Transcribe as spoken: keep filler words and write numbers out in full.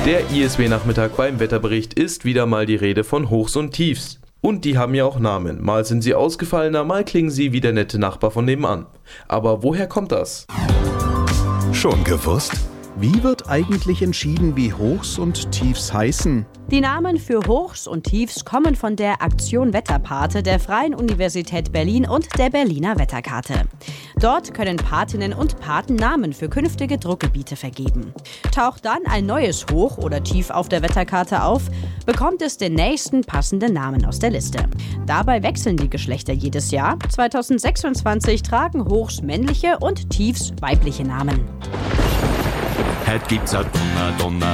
Der I S W-Nachmittag beim Wetterbericht ist wieder mal die Rede von Hochs und Tiefs. Und die haben ja auch Namen. Mal sind sie ausgefallener, mal klingen sie wie der nette Nachbar von nebenan. Aber woher kommt das? Schon gewusst? Wie wird eigentlich entschieden, wie Hochs und Tiefs heißen? Die Namen für Hochs und Tiefs kommen von der Aktion Wetterpate der Freien Universität Berlin und der Berliner Wetterkarte. Dort können Patinnen und Paten Namen für künftige Druckgebiete vergeben. Taucht dann ein neues Hoch oder Tief auf der Wetterkarte auf, bekommt es den nächsten passenden Namen aus der Liste. Dabei wechseln die Geschlechter jedes Jahr. zweitausendsechsundzwanzig tragen Hochs männliche und Tiefs weibliche Namen. Heute gibt's a Donner, Donner,